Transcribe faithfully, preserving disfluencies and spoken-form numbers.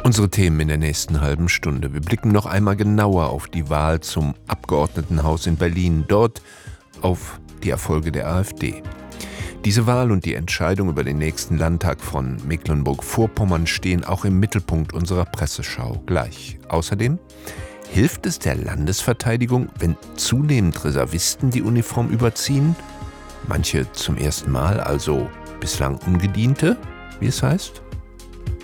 Unsere Themen in der nächsten halben Stunde. Wir blicken noch einmal genauer auf die Wahl zum Abgeordnetenhaus in Berlin, dort auf die Erfolge der AfD. Diese Wahl und die Entscheidung über den nächsten Landtag von Mecklenburg-Vorpommern stehen auch im Mittelpunkt unserer Presseschau gleich. Außerdem hilft es der Landesverteidigung, wenn zunehmend Reservisten die Uniform überziehen? Manche zum ersten Mal, also bislang Ungediente, wie es heißt?